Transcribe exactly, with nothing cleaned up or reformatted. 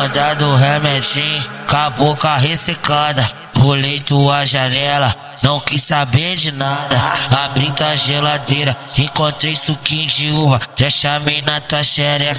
Safada do remedinho, com a boca ressecada. Pulei tua janela, não quis saber de nada. Abri tua geladeira, encontrei suquinho de uva. Já chamei na tua xereca,